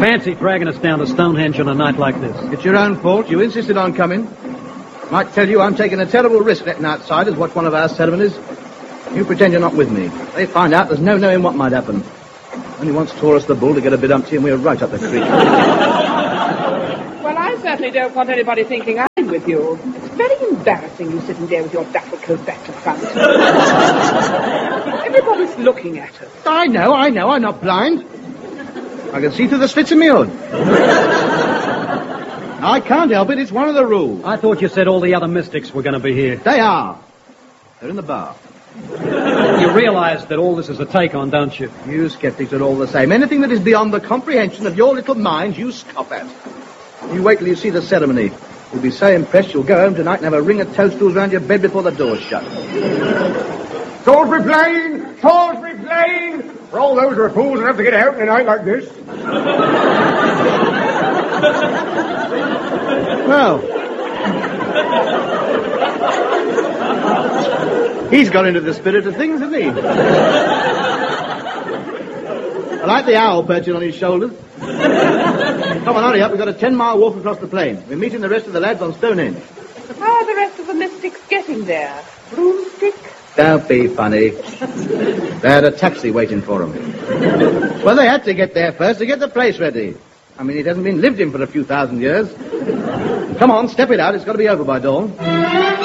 Fancy dragging us down to Stonehenge on a night like this. It's your own fault. You insisted on coming. Might tell you I'm taking a terrible risk letting outsiders watch one of our ceremonies. You pretend you're not with me. They find out there's no knowing what might happen. Only once tore us the bull to get a bit umpty and we were right up the creek. Well, I certainly don't want anybody thinking I'm with you. It's very embarrassing you sitting there with your duffel coat back to front. Everybody's looking at us. I know. I'm not blind. I can see through the slits in my hood. I can't help it. It's one of the rules. I thought you said all the other mystics were going to be here. They are. They're in the bar. You realize that all this is a take-on, don't you? You skeptics are all the same. Anything that is beyond the comprehension of your little minds, you scoff at. You wait till you see the ceremony. You'll be so impressed you'll go home tonight and have a ring of toadstools round your bed before the door's shut. Salisbury Plain! Salisbury Plain! For all those who are fools enough to get out in a night like this. Well, he's got into the spirit of things, hasn't he? I like the owl perching on his shoulders. Come on, hurry up. We've got a 10-mile walk across the plain. We're meeting the rest of the lads on Stonehenge. How are the rest of the mystics getting there? Broomstick? Don't be funny. They had a taxi waiting for them. Well, they had to get there first to get the place ready. I mean, it hasn't been lived in for a few thousand years. Come on, step it out. It's got to be over by dawn.